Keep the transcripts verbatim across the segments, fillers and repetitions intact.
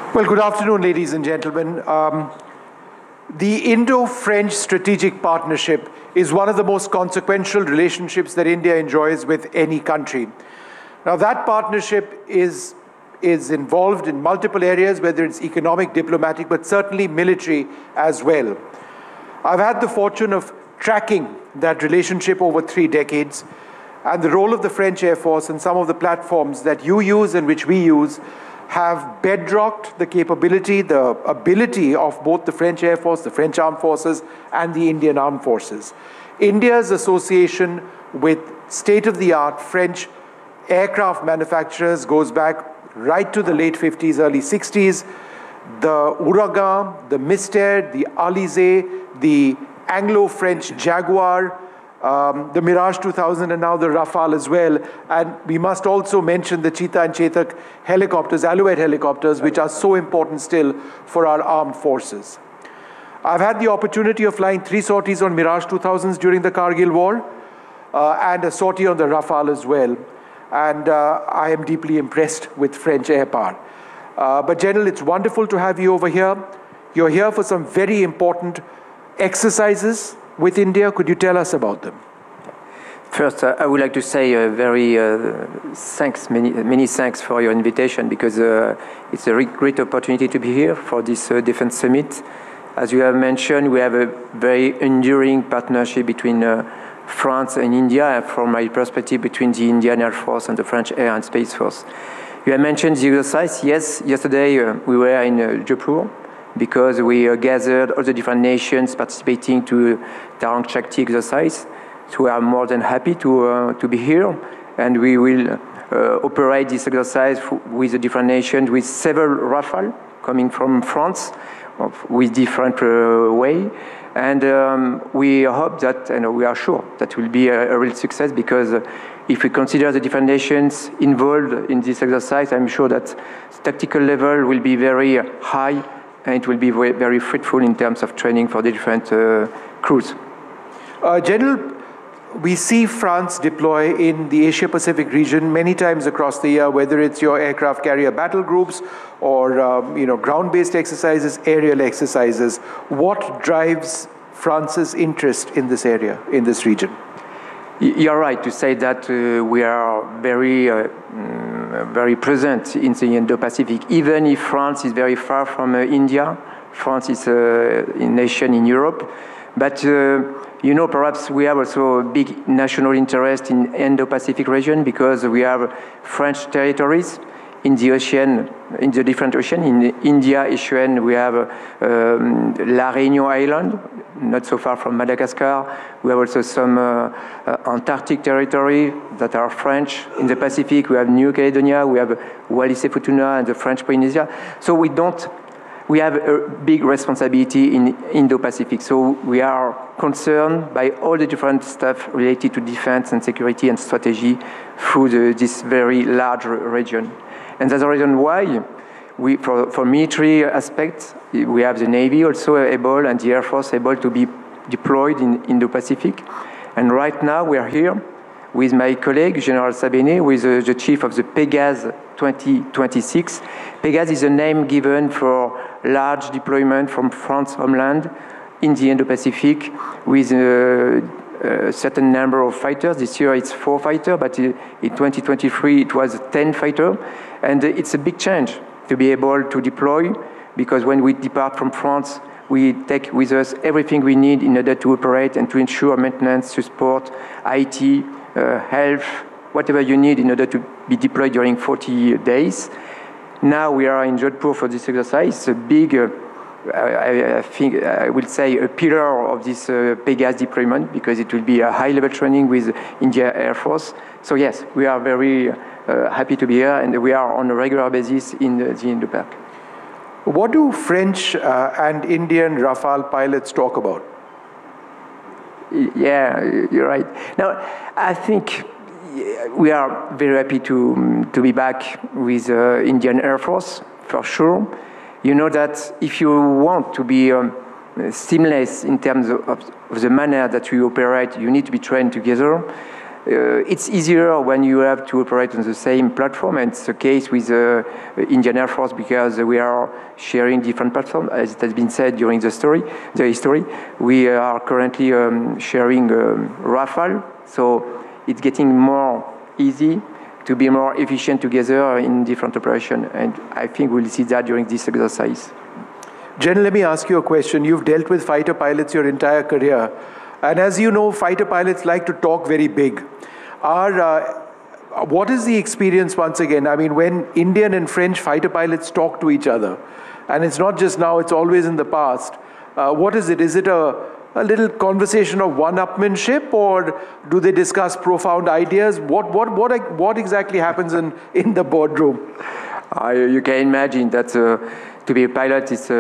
Well, good afternoon, ladies and gentlemen. Um, the Indo-French strategic partnership is one of the most consequential relationships that India enjoys with any country. Now, that partnership is, is involved in multiple areas, whether it's economic, diplomatic, but certainly military as well. I've had the fortune of tracking that relationship over three decades, and the role of the French Air Force and some of the platforms that you use and which we use have bedrocked the capability, the ability of both the French Air Force, the French Armed Forces, and the Indian Armed Forces. India's association with state-of-the-art French aircraft manufacturers goes back right to the late fifties, early sixties. The Ouragan, the Mystère, the Alizé, the Anglo-French Jaguar, Um, the Mirage two thousand, and now the Rafale as well. And we must also mention the Cheetah and Chetak helicopters, Alouette helicopters, which are so important still for our armed forces. I've had the opportunity of flying three sorties on Mirage two thousands during the Kargil War, uh, and a sortie on the Rafale as well. And uh, I am deeply impressed with French air power. Uh, but General, it's wonderful to have you over here. You're here for some very important exercises with India. Could you tell us about them? First, uh, I would like to say uh, very uh, thanks, many, many thanks for your invitation, because uh, it's a great opportunity to be here for this uh, Defense Summit. As you have mentioned, we have a very enduring partnership between uh, France and India, and from my perspective, between the Indian Air Force and the French Air and Space Force. You have mentioned the exercise. Yes, yesterday uh, we were in uh, Jaipur, because we uh, gathered all the different nations participating to Tarang Shakti exercise. So we are more than happy to, uh, to be here, and we will uh, operate this exercise with the different nations, with several Rafale coming from France, with different uh, way. And um, we hope that, and we are sure, that will be a, a real success, because uh, if we consider the different nations involved in this exercise, I'm sure that the tactical level will be very high, and it will be very, very fruitful in terms of training for the different uh, crews. Uh, General, we see France deploy in the Asia-Pacific region many times across the year, whether it's your aircraft carrier battle groups or um, you know, ground-based exercises, aerial exercises. What drives France's interest in this area, in this region? You're right to say that uh, we are very, uh, mm, very present in the Indo-Pacific. Even if France is very far from uh, India, France is uh, a nation in Europe. But uh, you know, perhaps we have also a big national interest in Indo-Pacific region, because we have French territories in the ocean, in the different ocean. In the India ocean, we have um, La Réunion Island, not so far from Madagascar. We have also some uh, uh, Antarctic territory that are French. In the Pacific, we have New Caledonia, we have Wallis et Futuna and the French Polynesia. So we don't, we have a big responsibility in Indo-Pacific. So we are concerned by all the different stuff related to defense and security and strategy through the, this very large region. And that's the reason why we, for, for military aspects, we have the Navy also able and the Air Force able to be deployed in Indo-Pacific. And right now we are here with my colleague, General Sabene, who is uh, the chief of the Pégase twenty twenty-six. Pégase is a name given for large deployment from France homeland in the Indo-Pacific with uh, a certain number of fighters. This year it's four fighters, but in twenty twenty-three it was ten fighters. And it's a big change to be able to deploy, because when we depart from France, we take with us everything we need in order to operate and to ensure maintenance, support, I T, uh, health, whatever you need in order to be deployed during forty days. Now we are in Jodhpur for this exercise. It's a big, uh, I, I think, I will say, a pillar of this uh, Pégase deployment, because it will be a high-level training with India Air Force. So yes, we are very uh, happy to be here, and we are on a regular basis in the, the Indo-Pac. What do French uh, and Indian Rafale pilots talk about? Yeah, you're right. Now, I think we are very happy to, to be back with uh, Indian Air Force, for sure. You know that if you want to be um, seamless in terms of, of the manner that we operate, you need to be trained together. Uh, it's easier when you have to operate on the same platform, and it's the case with the uh, Indian Air Force because we are sharing different platforms, as it has been said during the story, the history. We are currently um, sharing um, Rafale, so it's getting more easy to be more efficient together in different operations, and I think we'll see that during this exercise. General, let me ask you a question. You've dealt with fighter pilots your entire career. And as you know, fighter pilots like to talk very big. Are, uh, what is the experience once again? I mean, when Indian and French fighter pilots talk to each other, and it's not just now, it's always in the past, uh, what is it? Is it a, a little conversation of one-upmanship, or do they discuss profound ideas? What, what, what, what exactly happens in, in the boardroom? Uh, you can imagine that uh, to be a pilot is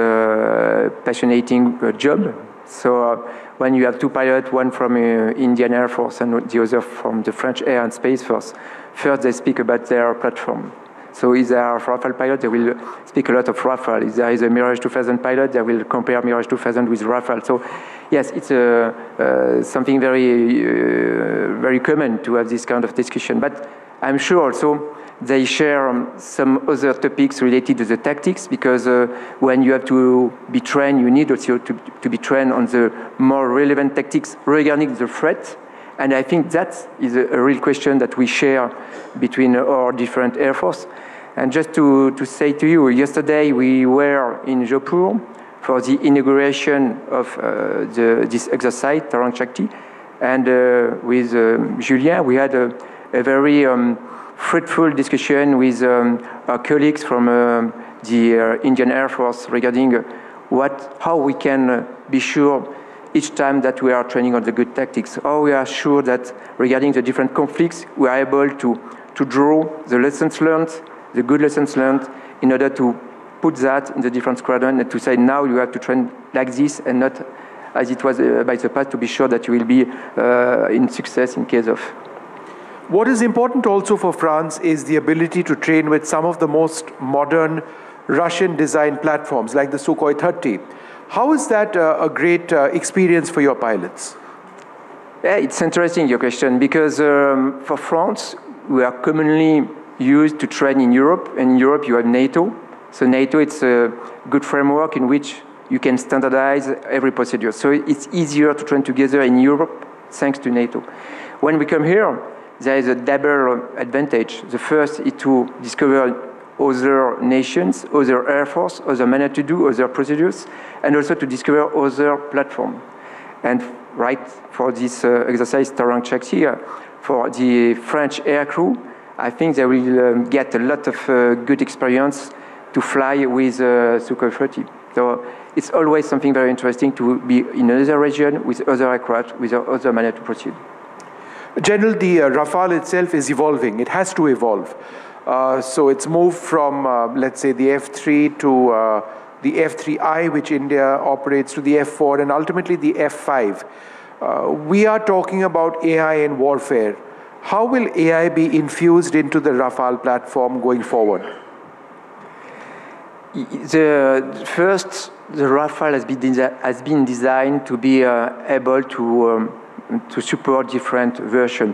a fascinating uh, job. So uh, when you have two pilots, one from uh, Indian Air Force and the other from the French Air and Space Force, first they speak about their platform. So if they are a Rafale pilot, they will speak a lot of Rafale. If there is a Mirage two thousand pilot, they will compare Mirage two thousand with Rafale. So yes, it's uh, uh, something very, uh, very common to have this kind of discussion. But I'm sure also they share um, some other topics related to the tactics, because uh, when you have to be trained, you need also to, to be trained on the more relevant tactics regarding the threat. And I think that is a, a real question that we share between our different air force. And just to, to say to you, yesterday we were in Jodhpur for the inauguration of uh, the, this exercise, Tarang Shakti. And uh, with um, Julien, we had a, a very um, fruitful discussion with um, our colleagues from uh, the uh, Indian Air Force regarding uh, what, how we can uh, be sure each time that we are training on the good tactics, how we are sure that regarding the different conflicts, we are able to, to draw the lessons learned, the good lessons learned, in order to put that in the different squadron and to say now you have to train like this and not as it was uh, by the past, to be sure that you will be uh, in success in case of. What is important also for France is the ability to train with some of the most modern Russian-designed platforms, like the Sukhoi thirty. How is that uh, a great uh, experience for your pilots? Yeah, it's interesting, your question, because um, for France, we are commonly used to train in Europe, and in Europe you have NATO. So NATO, it's a good framework in which you can standardize every procedure. So it's easier to train together in Europe thanks to NATO. When we come here, there is a double advantage. The first is to discover other nations, other air force, other manner to do, other procedures, and also to discover other platforms. And right for this uh, exercise, Tarang Shakti, uh, for the French air crew, I think they will um, get a lot of uh, good experience to fly with uh, Sukhoi thirty. So it's always something very interesting to be in another region with other aircraft, with other manner to proceed. General, the uh, Rafale itself is evolving. It has to evolve. Uh, so it's moved from, uh, let's say, the F three to uh, the F three I, which India operates, to the F four, and ultimately the F five. Uh, we are talking about A I in warfare. How will A I be infused into the Rafale platform going forward? The first, the Rafale has been, has been designed to be uh, able to um, to support different versions.